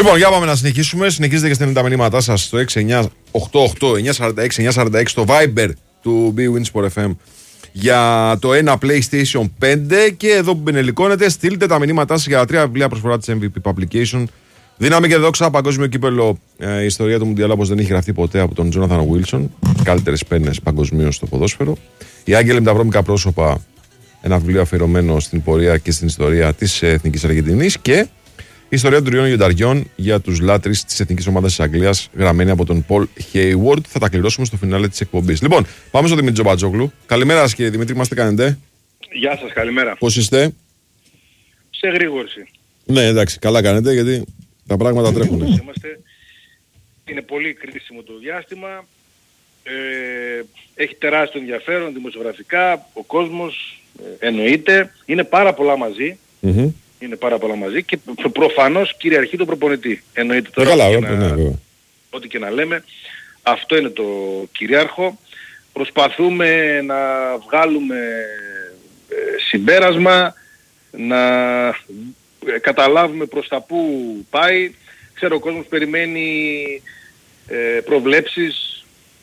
Λοιπόν, για πάμε να συνεχίσουμε. Συνεχίζετε και στέλνετε τα μηνύματά σας στο 698-946-946 στο Viber του BWIN Sport FM για το ένα PlayStation 5. Και εδώ που μπενελικώνετε, στείλτε τα μηνύματά σας για τα 3 βιβλία προσφορά της MVP Publication. Δύναμη και δόξα, παγκόσμιο κύπελο. Η ιστορία του Μουντιάλ όπως δεν έχει γραφτεί ποτέ από τον Τζόναθαν Βίλσον. Καλύτερες πένες παγκοσμίως στο ποδόσφαιρο. Οι άγγελοι με τα βρώμικα πρόσωπα. Ένα βιβλίο αφιερωμένο στην πορεία και στην ιστορία της Εθνικής Αργεντινής. Και η ιστορία των τριών λιονταριών για τους λάτρεις της Εθνικής Ομάδας της Αγγλίας, γραμμένη από τον Πολ Hayward. Θα τα κληρώσουμε στο φινάλε της εκπομπής. Λοιπόν, πάμε στον Δημήτρη Τζομπατζόγλου. Καλημέρα σας κύριε Δημήτρη, μας τι κάνετε? Γεια σας, καλημέρα. Πώς είστε? Σε γρήγορση. Ναι, εντάξει, καλά κάνετε γιατί τα πράγματα τρέχουν. Είναι πολύ κρίσιμο το διάστημα. Έχει τεράστιο ενδιαφέρον δημοσιογραφικά, ο κόσμος εννοείται. Είναι πάρα πολλά μαζί. Είναι πάρα πολλά μαζί και προφανώς κυριαρχεί το προπονητή. Εννοείται τώρα ό,τι και να λέμε. Αυτό είναι το κυρίαρχο. Προσπαθούμε να βγάλουμε συμπέρασμα, να καταλάβουμε προς τα πού πάει. Ξέρω ο κόσμος περιμένει προβλέψεις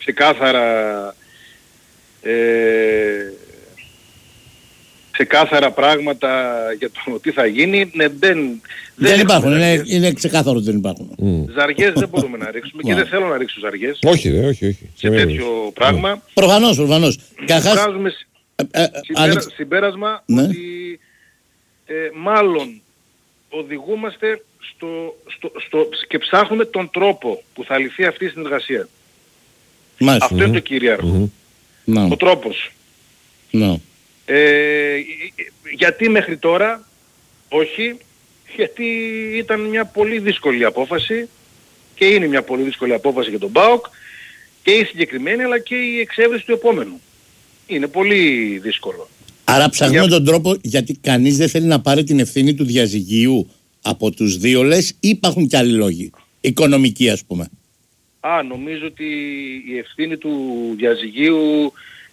ξεκάθαρα πράγματα για το τι θα γίνει. Ναι, δεν υπάρχουν, είναι ξεκάθαρο ότι δεν υπάρχουν. Ζαριές δεν μπορούμε να ρίξουμε και δεν θέλω να ρίξω ζαριές. Όχι. Σε τέτοιο πράγμα. Προφανώς. Βγάζουμε συμπέρασμα ότι μάλλον οδηγούμαστε και ψάχνουμε τον τρόπο που θα λυθεί αυτή η συνεργασία. Αυτό είναι το κυρίαρχο. Ο τρόπος. Γιατί μέχρι τώρα όχι, γιατί ήταν μια πολύ δύσκολη απόφαση και είναι μια πολύ δύσκολη απόφαση για τον ΠΑΟΚ και η συγκεκριμένη αλλά και η εξέβρεση του επόμενου. Είναι πολύ δύσκολο. Άρα ψάχνουμε τον τρόπο γιατί κανείς δεν θέλει να πάρει την ευθύνη του διαζυγίου από τους δύο λες ή υπάρχουν και άλλοι λόγοι, οικονομικοί ας πούμε? Νομίζω ότι η ευθύνη του διαζυγίου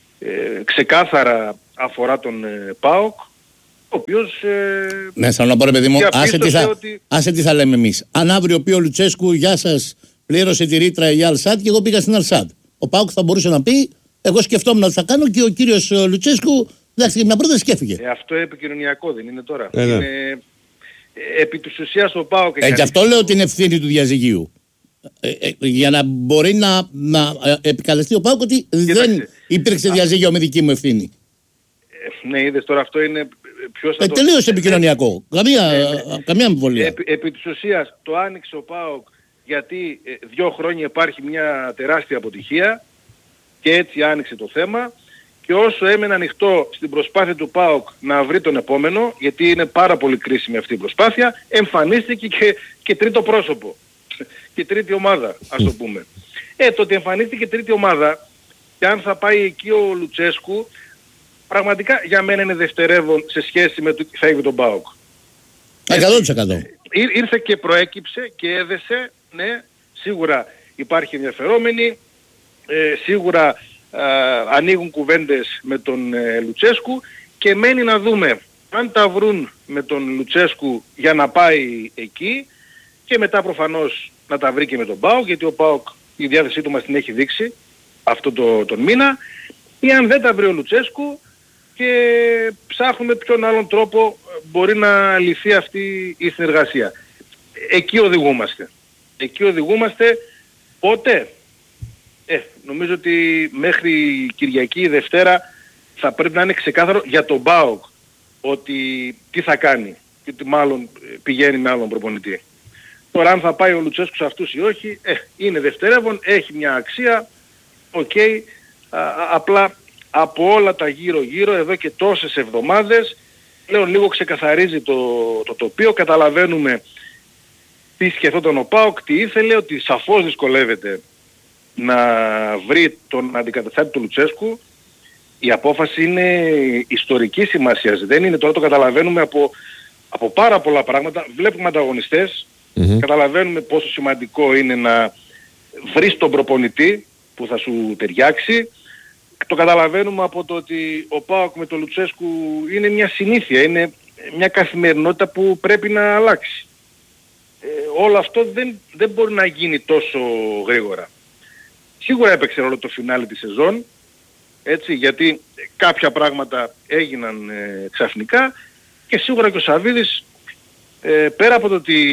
ξεκάθαρα αφορά τον ΠΑΟΚ, ο οποίος... Ναι, θέλω να πω ρε παιδί μου, άσε τι θα λέμε εμείς. Αν αύριο πει ο Λουτσέσκου, γεια σας, πλήρωσε τη ρήτρα η Αλσάτ και εγώ πήγα στην Αλσάτ. Ο ΠΑΟΚ θα μπορούσε να πει, εγώ σκεφτόμουν ότι θα κάνω και ο κύριος Λουτσέσκου, εντάξει, μια πρόταση και έφυγε. Αυτό επικοινωνιακό δεν είναι τώρα. Είναι, επί της ουσίας ο ΠΑΟΚ... Γι' αυτό λέω την ευθύνη του διαζυγίου. Για να μπορεί να επικαλεστεί ο ΠΑΟΚ ότι δεν υπήρξε διαζύγιο με δική μου ευθύνη. Ναι, είδες τώρα αυτό είναι ποιος θα τελείως επικοινωνιακό. Καμία αμφιβολία. Επί της ουσίας το άνοιξε ο ΠΑΟΚ γιατί 2 χρόνια υπάρχει μια τεράστια αποτυχία και έτσι άνοιξε το θέμα και όσο έμενε ανοιχτό στην προσπάθεια του ΠΑΟΚ να βρει τον επόμενο, γιατί είναι πάρα πολύ κρίσιμη αυτή η προσπάθεια, εμφανίστηκε και τρίτο πρόσωπο και τρίτη ομάδα, ας το πούμε. Το ότι εμφανίστηκε τρίτη ομάδα και αν θα πάει εκεί ο Λουτσέσκου, πραγματικά για μένα είναι δευτερεύον σε σχέση με το τι θα έχει τον ΠΑΟΚ. 100%. Ήρθε και προέκυψε και έδεσε, ναι, σίγουρα υπάρχει ενδιαφερόμενοι, σίγουρα ανοίγουν κουβέντες με τον Λουτσέσκου και μένει να δούμε αν τα βρουν με τον Λουτσέσκου για να πάει εκεί και μετά προφανώς να τα βρει και με τον ΠΑΟΚ, γιατί ο ΠΑΟΚ η διάθεσή του μας την έχει δείξει αυτό τον μήνα, ή αν δεν τα βρει ο Λουτσέσκου και ψάχνουμε ποιον άλλον τρόπο μπορεί να λυθεί αυτή η συνεργασία. Εκεί οδηγούμαστε. Πότε? Νομίζω ότι μέχρι Κυριακή ή Δευτέρα θα πρέπει να είναι ξεκάθαρο για τον ΠΑΟΚ ότι τι θα κάνει και ότι μάλλον πηγαίνει με άλλον προπονητή. Τώρα αν θα πάει ο Λουτσέσκου σε αυτούς ή όχι, είναι δευτερεύον, έχει μια αξία, απλά από όλα τα γύρω-γύρω εδώ και τόσες εβδομάδες πλέον λίγο ξεκαθαρίζει το τοπίο, καταλαβαίνουμε τι σκεφτόταν ο ΠΑΟΚ, τι ήθελε, ότι σαφώς δυσκολεύεται να βρει τον αντικαταστάτη του Λουτσέσκου. Η απόφαση είναι ιστορικής σημασίας, δεν είναι, τώρα το καταλαβαίνουμε από πάρα πολλά πράγματα, βλέπουμε ανταγωνιστές, καταλαβαίνουμε πόσο σημαντικό είναι να βρεις τον προπονητή που θα σου ταιριάξει. Το καταλαβαίνουμε από το ότι ο ΠΑΟΚ με τον Λουτσέσκου είναι μια συνήθεια, είναι μια καθημερινότητα που πρέπει να αλλάξει. όλο αυτό δεν μπορεί να γίνει τόσο γρήγορα. Σίγουρα έπαιξε ρόλο το φινάλι της σεζόν, έτσι, γιατί κάποια πράγματα έγιναν ξαφνικά και σίγουρα και ο Σαββίδης, πέρα από το ότι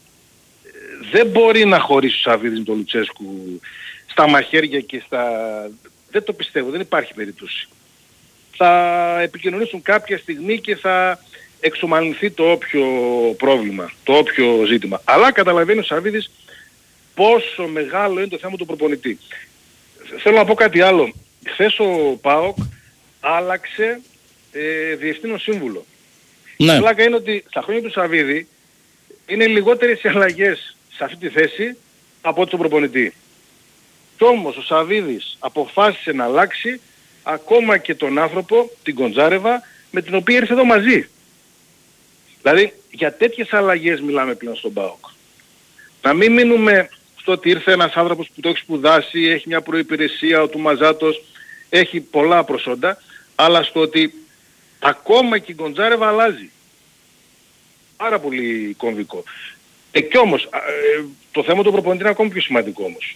δεν μπορεί να χωρίσει ο Σαββίδης με τον Λουτσέσκου στα μαχαίρια και δεν το πιστεύω, δεν υπάρχει περίπτωση. Θα επικοινωνήσουν κάποια στιγμή και θα εξομαλυνθεί το όποιο πρόβλημα, το όποιο ζήτημα. Αλλά καταλαβαίνει ο Σαββίδης πόσο μεγάλο είναι το θέμα του προπονητή. Θέλω να πω κάτι άλλο. Χθες ο ΠΑΟΚ άλλαξε διευθύνων σύμβουλο. Ναι. Η πλάκα είναι ότι στα χρόνια του Σαββίδη είναι λιγότερες οι αλλαγές σε αυτή τη θέση από τον προπονητή. Κι όμως ο Σαββίδης αποφάσισε να αλλάξει ακόμα και τον άνθρωπο, την Κοντζάρεβα, με την οποία ήρθε εδώ μαζί. Δηλαδή για τέτοιες αλλαγές μιλάμε πλέον στον ΠΑΟΚ. Να μην μείνουμε στο ότι ήρθε ένας άνθρωπος που το έχει σπουδάσει, έχει μια προϋπηρεσία, ο Τουμαζάτος, έχει πολλά προσόντα, αλλά στο ότι ακόμα και η Κοντζάρεβα αλλάζει. Πάρα πολύ κομβικό. Κι όμως, το θέμα του προπονητή είναι ακόμη πιο σημαντικό όμως.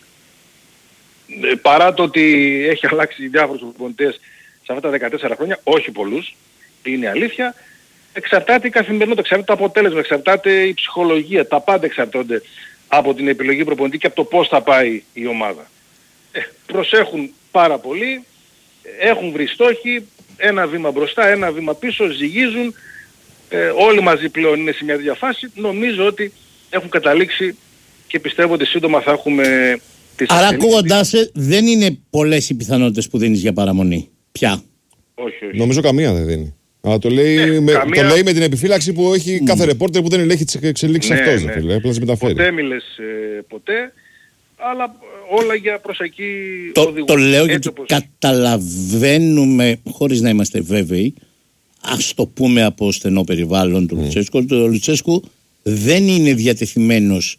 Παρά το ότι έχει αλλάξει διάφορους προπονητές σε αυτά τα 14 χρόνια, όχι πολλούς, είναι αλήθεια, εξαρτάται η καθημερινότητα, εξαρτάται το αποτέλεσμα, εξαρτάται η ψυχολογία, τα πάντα εξαρτώνται από την επιλογή προπονητή και από το πώς θα πάει η ομάδα. Προσέχουν πάρα πολύ, έχουν βρει στόχοι, ένα βήμα μπροστά, ένα βήμα πίσω, ζυγίζουν, όλοι μαζί πλέον είναι σε μια διαφάση. Νομίζω ότι έχουν καταλήξει και πιστεύω ότι σύντομα θα έχουμε τις Άρα ακούγοντάς δεν είναι πολλές οι πιθανότητες που δίνεις για παραμονή πια. Όχι. Νομίζω καμία δεν δίνει. Αλλά το λέει, το λέει με την επιφύλαξη που έχει κάθε ρεπόρτερ που δεν ελέγχει τις εξελίξεις αυτός. Απλά τις μεταφέρει. Ποτέ μιλες ποτέ, αλλά όλα για προς εκεί οδηγούν. Το λέω γιατί καταλαβαίνουμε, χωρίς να είμαστε βέβαιοι, ας το πούμε από στενό περιβάλλον του Λουτσέσκου, ο Λουτσέσκου δεν είναι διατεθειμένος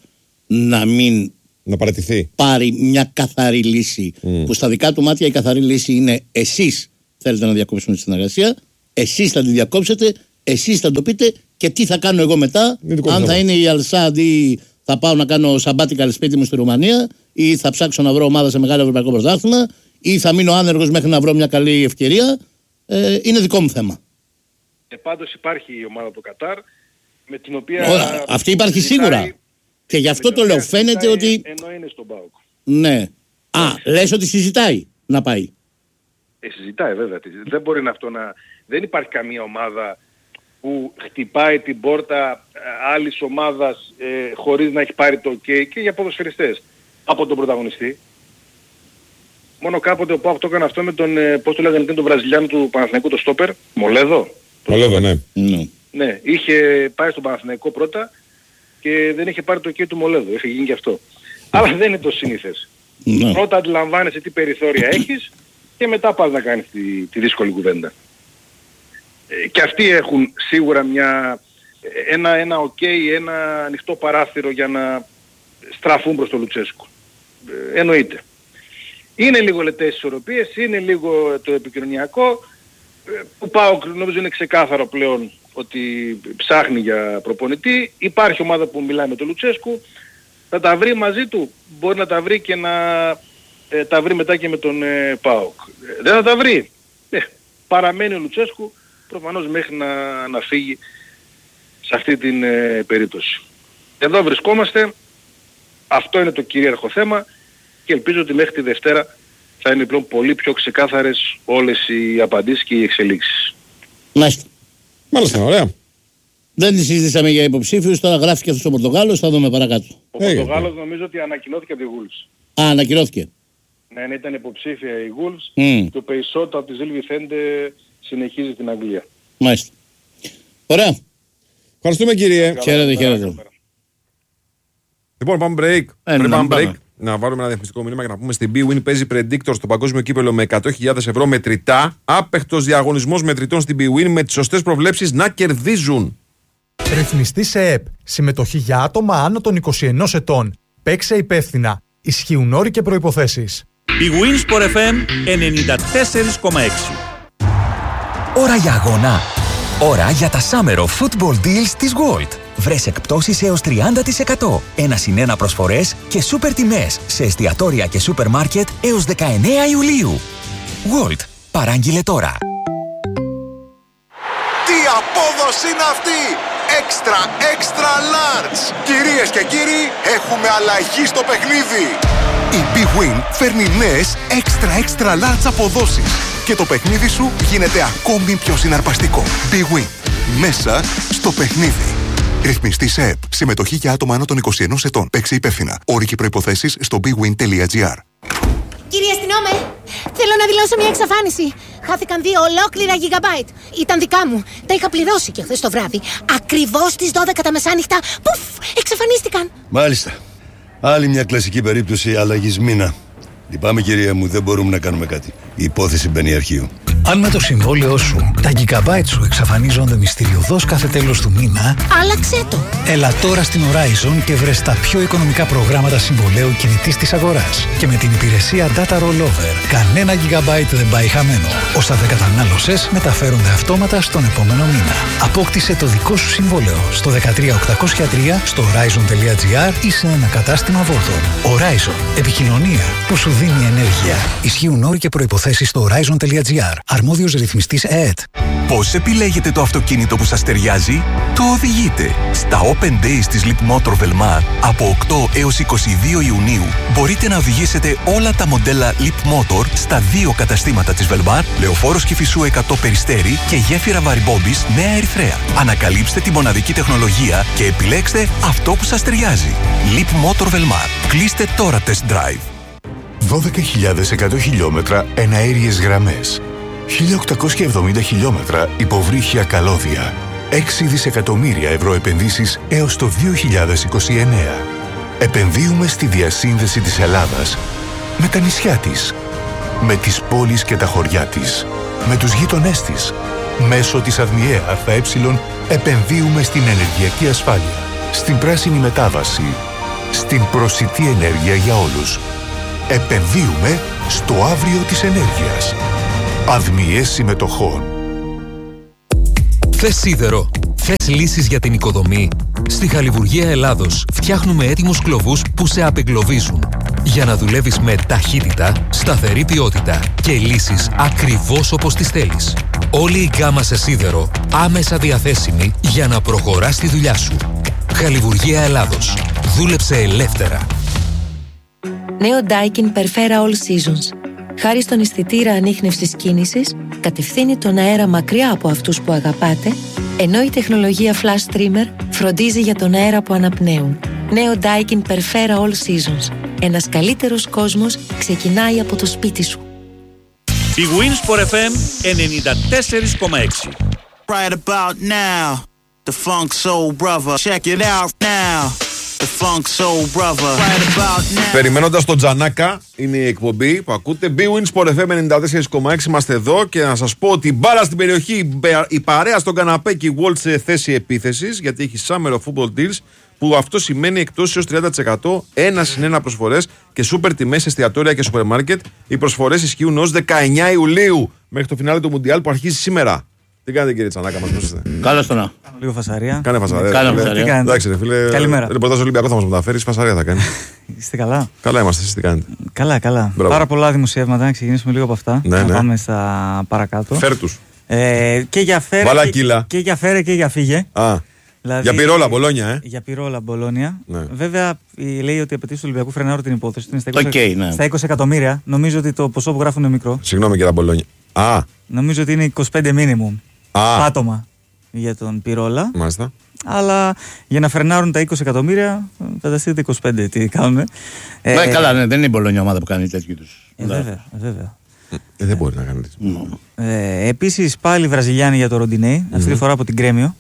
να παραιτηθεί. Πάρει μια καθαρή λύση, που στα δικά του μάτια η καθαρή λύση είναι εσείς θέλετε να διακόψουμε τη συνεργασία, εσείς θα τη διακόψετε, εσείς θα το πείτε και τι θα κάνω εγώ μετά, αν θα είναι η Αλσάντ ή θα πάω να κάνω sabbatical σπίτι μου στη Ρουμανία ή θα ψάξω να βρω ομάδα σε μεγάλο ευρωπαϊκό πρωτάθλημα ή θα μείνω άνεργος μέχρι να βρω μια καλή ευκαιρία, είναι δικό μου θέμα. Πάντως υπάρχει η ομάδα του Κατάρ με την οποία... Αυτή υπάρχει σίγουρα. Και γι' αυτό το λέω. Φαίνεται ότι... Ενώ είναι στον ΠΑΟΚ. Ναι. Λες ότι συζητάει να πάει. Συζητάει βέβαια. Δεν μπορεί αυτό να... Δεν υπάρχει καμία ομάδα που χτυπάει την πόρτα άλλης ομάδας χωρίς να έχει πάρει το OK και για ποδοσφαιριστές από τον πρωταγωνιστή. Μόνο κάποτε ο ΠΑΟΚ το έκανε αυτό με τον, πώς το λέγανε, τον Βραζιλιάνο του Παναθηναϊκού, το στόπερ, Μολέδο. Μολέδο, ναι. Ναι, είχε πάει στον Παναθηναϊκό πρώτα και δεν είχε πάρει το OK του Μολέδο, είχε γίνει και αυτό. Αλλά δεν είναι το συνήθες. Πρώτα αντιλαμβάνεσαι τι περιθώρια έχεις και μετά πας να κάνεις τη δύσκολη κουβέντα. Και αυτοί έχουν σίγουρα ένα OK, ένα ανοιχτό παράθυρο για να στραφούν προς το Λουτσέσκου. Εννοείται. Είναι λίγο λεπτές ισορροπίες, είναι λίγο το επικοινωνιακό. Που πάω, νομίζω είναι ξεκάθαρο πλέον ότι ψάχνει για προπονητή. Υπάρχει ομάδα που μιλάει με τον Λουτσέσκου. Θα τα βρει μαζί του. Μπορεί να τα βρει και να τα βρει μετά και με τον ΠΑΟΚ. Δεν θα τα βρει. Παραμένει ο Λουτσέσκου προφανώς μέχρι να φύγει σε αυτή την περίπτωση. Εδώ βρισκόμαστε. Αυτό είναι το κυρίαρχο θέμα και ελπίζω ότι μέχρι τη Δευτέρα θα είναι πλέον πολύ πιο ξεκάθαρες όλες οι απαντήσεις και οι εξελίξεις. Μάλιστα, ωραία. Δεν τη συζητήσαμε για υποψήφιους, τώρα γράφει και αυτό ο Πορτογάλος, θα δούμε παρακάτω. Ο Πορτογάλος νομίζω ότι ανακοινώθηκε από τη Wolves. Ανακοινώθηκε. Ναι, ήταν υποψήφια η Wolves και ο Πεϊσότο από τη Ζιλ Βιθέντε συνεχίζει την Αγγλία. Μάλιστα. Ωραία. Ευχαριστούμε κύριε. Χαίρετε. Λοιπόν, πάμε break. Πάμε break. Να βάλουμε ένα διαφημιστικό μήνυμα για να πούμε στην BWIN παίζει Predictor στο παγκόσμιο κύπελο με 100.000 ευρώ μετρητά. Άπεχτος διαγωνισμός μετρητών στην BWIN με τις σωστές προβλέψεις να κερδίζουν. Ρυθμιστή σε ΕΠ. Συμμετοχή για άτομα άνω των 21 ετών. Παίξε υπεύθυνα. Ισχύουν όροι και προϋποθέσεις. BWIN Sport FM 94,6. Ώρα για αγώνα. Ώρα για τα Summer of Football Deals της Gold. Βρες εκπτώσεις έως 30%. 1+1 προσφορές και σούπερ τιμές σε εστιατόρια και σούπερ μάρκετ έως 19 Ιουλίου. World. Παράγγειλε τώρα. Τι απόδοση είναι αυτή! Extra large! Κυρίες και κύριοι, έχουμε αλλαγή στο παιχνίδι! Η Big Win φέρνει νέες extra large αποδόσεις και το παιχνίδι σου γίνεται ακόμη πιο συναρπαστικό. Big Win. Μέσα στο παιχνίδι. Ρυθμιστή σε ΕΠ. Συμμετοχή για άτομα άνω των 21 ετών. Παίξε υπεύθυνα. Όροι και προϋποθέσεις στο bigwin.gr. Κύριε αστυνόμε, θέλω να δηλώσω μια εξαφάνιση. Χάθηκαν 2 ολόκληρα γιγαμπάιτ. Ήταν δικά μου. Τα είχα πληρώσει και χθες το βράδυ. Ακριβώς στις 12 τα μεσάνυχτα. Πουφ! Εξαφανίστηκαν. Μάλιστα. Άλλη μια κλασική περίπτωση αλλαγής μήνα. Λυπάμαι, κυρία μου, δεν μπορούμε να κάνουμε κάτι. Η υπόθεση μπαίνει αρχείο. Αν με το συμβόλαιό σου τα gigabyte σου εξαφανίζονται μυστηριωδώς κάθε τέλος του μήνα, άλλαξε το. Έλα τώρα στην Horizon και βρες τα πιο οικονομικά προγράμματα συμβολαίου κινητής της αγοράς. Και με την υπηρεσία Data Rollover, κανένα gigabyte δεν πάει χαμένο. Όσα δεν κατανάλωσες μεταφέρονται αυτόματα στον επόμενο μήνα. Απόκτησε το δικό σου συμβόλαιο στο 13803, στο horizon.gr ή σε ένα κατάστημα Vodafone. Horizon. Επικοινωνία που σου δίνει ενέργεια. Ισχύουν όροι και προϋποθέσεις στο horizon.gr. Αρμόδιος ρυθμιστής ΕΕΤ. Πώς επιλέγετε το αυτοκίνητο που σας ταιριάζει? Το οδηγείτε. Στα Open Days της Leapmotor Velmar από 8 έως 22 Ιουνίου μπορείτε να οδηγήσετε όλα τα μοντέλα Leapmotor στα 2 καταστήματα της Velmar, Λεωφόρος Κηφισού 100 Περιστέρι και Γέφυρα Βαρυμπόμπης Νέα Ερυθρέα. Ανακαλύψτε τη μοναδική τεχνολογία και επιλέξτε αυτό που σας ταιριάζει. Leapmotor Velmar. Κλείστε τώρα test drive. 12.100 χιλιόμετρα εναέριες γραμμές, 1.870 χιλιόμετρα υποβρύχια καλώδια, 6 δισεκατομμύρια ευρώ επενδύσεις έως το 2029. Επενδύουμε στη διασύνδεση της Ελλάδας με τα νησιά της, με τις πόλεις και τα χωριά της, με τους γείτονές της. Μέσω της ΑΔΜΙΕ ΑΕ επενδύουμε στην ενεργειακή ασφάλεια, στην πράσινη μετάβαση, στην προσιτή ενέργεια για όλους. Επενδύουμε στο αύριο της ενέργειας. ΑΔΜΙΕ συμμετοχών. Θες σίδερο? Θες λύσεις για την οικοδομή? Στη Χαλιβουργία Ελλάδος φτιάχνουμε έτοιμους κλωβούς που σε απεγκλωβίζουν. Για να δουλεύεις με ταχύτητα, σταθερή ποιότητα και λύσεις ακριβώς όπως τις θέλεις. Όλη η γκάμα σε σίδερο άμεσα διαθέσιμη για να προχωράς τη δουλειά σου. Χαλιβουργία Ελλάδος. Δούλεψε ελεύθερα. Νέο Daikin Perfera All Seasons. Χάρη στον αισθητήρα ανίχνευσης κίνησης, κατευθύνει τον αέρα μακριά από αυτούς που αγαπάτε, ενώ η τεχνολογία Flash Trimmer φροντίζει για τον αέρα που αναπνέουν. Νέο Daikin Perfera All Seasons. Ένας καλύτερος κόσμος ξεκινάει από το σπίτι σου. Η Winsport FM 94,6. Right about now, the Funk Soul Brother. Check it out now. Περιμένοντας τον Τζανάκα, είναι η εκπομπή που ακούτε. Bwin Sport FM 94,6. Είμαστε εδώ και να σας πω ότι μπάλα στην περιοχή, η παρέα στον καναπέ και η World σε θέση επίθεσης, γιατί έχει Summer of Football Deals, που αυτό σημαίνει εκτός έως 30%, 1+1 προσφορές και σούπερ τιμές εστιατόρια και σούπερ μάρκετ. Οι προσφορές ισχύουν ως 19 Ιουλίου μέχρι το φινάλε του Μουντιάλ που αρχίζει σήμερα. Τι κάνετε, κύριε Τσανάκα, μας πούσετε? Καλώς το να. Λίγο φασαρία. Κάνε φασαρία. Εντάξει, ρε φίλε. Καλημέρα. Ρεπορτάζ Ολυμπιακό θα μας μεταφέρεις, φασαρία θα κάνει. Είστε καλά? Καλά είμαστε, εσείς τι κάνετε? Καλά. Μπράβο. Πάρα πολλά δημοσιεύματα, να ξεκινήσουμε λίγο από αυτά. Ναι. Πάμε στα παρακάτω. Φέρ τους. Και για φέρε και για φέρε και για φύγε. Δηλαδή, για πυρόλα Μπολόνια, Για πυρόλα Μπολόνια. Ναι. Βέβαια, λέει ότι οι απαιτήσεις του Ολυμπιακού φρενάρουν την υπόθεση. Είναι στα 20 ναι. εκατομμύρια. Νομίζω ότι το ποσό που γράφουν είναι μικρό. Συγγνώμη, κύριε Μπολόνια. Νομίζω ότι είναι 25 minimum. Πάτωμα για τον πυρόλα. Μάλιστα. Αλλά για να φρενάρουν τα 20 εκατομμύρια, φανταστείτε 25 τι κάνουν. Καλά, ναι, δεν είναι η Μπολόνια ομάδα που κάνει τέτοιου τους. Βέβαια. Δεν μπορεί να κάνει τέτοιο. Επίσης πάλι Βραζιλιάνοι για το Ροντινέι, αυτή τη φορά από την Γκρέμιο.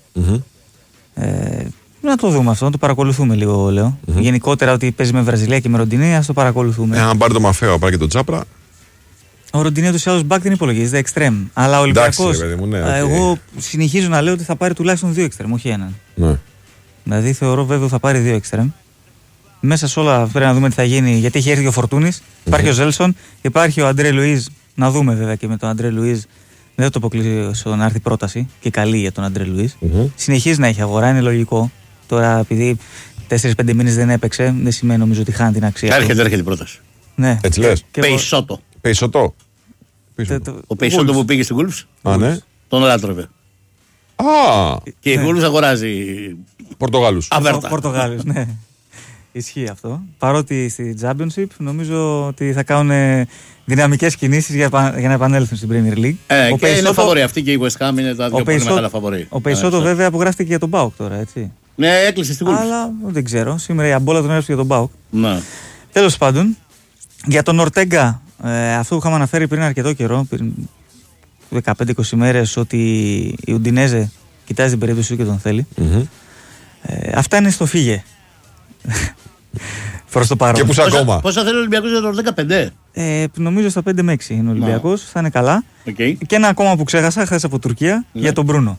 Να το δούμε αυτό, να το παρακολουθούμε λίγο, λέω. Γενικότερα ότι παίζει με Βραζιλία και με Ροντινέι, ας το παρακολουθούμε. Αν πάρει το Μαφέο, πάρει και το Τσάπρα. Ο Ροντινέι τους άλλους μπακ δεν υπολογίζεται, εξτρέμ. Αλλά ο Ολυμπιακός, εγώ συνεχίζω να λέω ότι θα πάρει τουλάχιστον 2 εξτρέμ, όχι έναν. Ναι. Δηλαδή θεωρώ βέβαια θα πάρει 2 εξτρέμ. Μέσα σε όλα πρέπει να δούμε τι θα γίνει, γιατί έχει έρθει ο Φορτούνης, υπάρχει ο Ζέλσον, υπάρχει ο Αντρέ Λουίζ. Να δούμε βέβαια και με τον Αντρέ Λουίζ. Δεν θα το αποκλείσω να έρθει πρόταση και καλή για τον Αντρέ Λουίζ. Συνεχίζει να έχει αγορά, είναι λογικό. Τώρα, επειδή 4-5 μήνες δεν έπαιξε, δεν σημαίνει νομίζω ότι χάνει την αξία. Έρχεται η πρόταση. Ναι. Έτσι λες. Πεϊσότο. Ο Πεϊσότο που πήγε στην Wolves. Ναι. Τον λάτρευε. Και η Wolves αγοράζει Πορτογάλους. Πορτογάλους, ναι. Ισχύει αυτό. Παρότι στη Championship νομίζω ότι θα κάνουν δυναμικές κινήσεις για να επανέλθουν στην Premier League. Και είναι φαβορή. Αυτή και η West Ham είναι τα δύο πολύ μεγάλα φαβορή. Ο Πεϊσότο βέβαια απογράφτηκε για τον PAOK τώρα, έτσι. Ναι, έκλεισε στην Wolves. Αλλά δεν ξέρω. Σήμερα η Αμπόλα τον έγραψε για τον PAOK. Ναι. Τέλος πάντων, για τον Ορτέγκα, αυτό που είχαμε αναφέρει πριν αρκετό καιρό, πριν 15-20 μέρες, ότι η Ουντινέζε κοιτάζει την περίπτωση του και τον θέλει. Αυτά είναι στο φύγε. Προς το παρόν. Και πούς ακόμα. Πόσα θέλει ο Ολυμπιακός για το 15? Νομίζω στα 5 με 6 είναι ο Ολυμπιακός. Θα είναι καλά. Και ένα ακόμα που ξέχασα, χθες από Τουρκία, για τον Μπρούνο.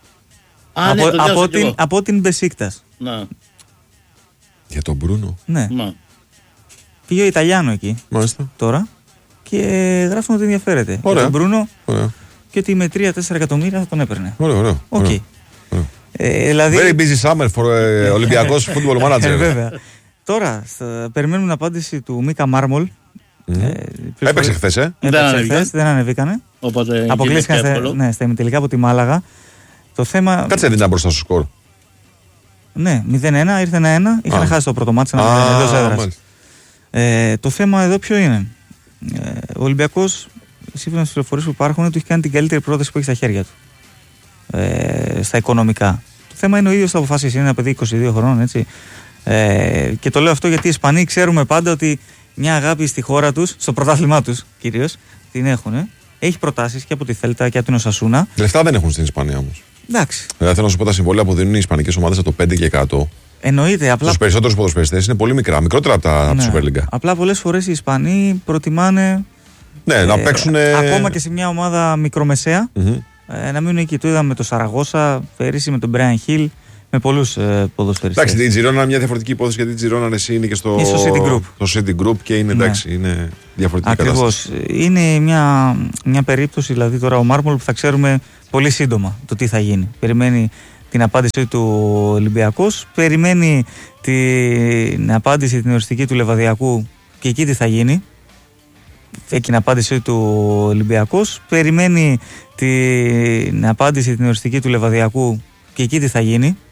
Από την Μπεσίκτας. Για τον Μπρούνο. Ναι. Πήγε ο Ιταλιάνο εκεί. Μάλιστα. Τώρα. Και γράφουν ότι ενδιαφέρεται. Ωραία. Για τον Μπρούνο. Ωραία. Και ότι με 3-4 εκατομμύρια θα τον έπαιρνε. Ωραία. Okay. Δηλαδή... Very busy summer for Ολυμπιακός football manager. Βέβαια. Τώρα περιμένουμε την απάντηση του Μίκα Μάρμολ. Έπαιξε χθες, δεν ανεβήκανε. Οπότε αποκλείστηκαν στα ημιτελικά από τη Μάλαγα. Το θέμα... Κάτσε δεν ήταν μπροστά στο σκορ. Ναι, 0-1, ήρθε 1-1. Είχαν χάσει το πρώτο μάτι εντός έδρας. Το θέμα εδώ ποιο είναι? Ο Ολυμπιακός, σύμφωνα στις πληροφορίες που υπάρχουν, του έχει κάνει την καλύτερη πρόταση που έχει στα χέρια του. Στα οικονομικά. Το θέμα είναι ο ίδιος θα αποφασίσει. Είναι ένα παιδί 22 χρόνων, έτσι. Και το λέω αυτό γιατί οι Ισπανοί ξέρουμε πάντα ότι μια αγάπη στη χώρα τους, στο πρωτάθλημά τους κυρίως, την έχουν. Έχει προτάσεις και από τη Θέλτα και από την Οσασούνα. Λεφτά δεν έχουν στην Ισπανία όμως. Εντάξει. Δηλαδή θέλω να σου πω τα συμβόλαια που δίνουν οι ισπανικές ομάδες από το 5 και 100. Εννοείται. Απλά... Στους περισσότερους ποδοσφαιριστές είναι πολύ μικρά, μικρότερα από τη Super League. Απλά πολλές φορές οι Ισπανοί προτιμάνε. Ναι, να παίξουν. Ακόμα και σε μια ομάδα μικρομεσαία. Να μείνουν εκεί. Το είδαμε με το Σαραγώσα πέρυσι, με τον Μπράιν Χιλ, με πολλούς ποδοσφαιριστές. Εντάξει, την Τζιρόνα είναι μια διαφορετική υπόθεση γιατί η Τζιρόνα εσύ είναι και στο City Group. Το City Group και είναι εντάξει, είναι διαφορετική κατάσταση. Ακριβώς. Είναι μια περίπτωση, δηλαδή τώρα ο Μάρμολ που θα ξέρουμε πολύ σύντομα το τι θα γίνει. Περιμένει την απάντηση του Ολυμπιακός, περιμένει την απάντηση την οριστική του Λεβαδιακού και εκεί τι θα γίνει. Έχει την απάντηση του Ολυμπιακός, περιμένει την απάντηση την οριστική του Λεβαδιακού και εκεί τι θα γίνει.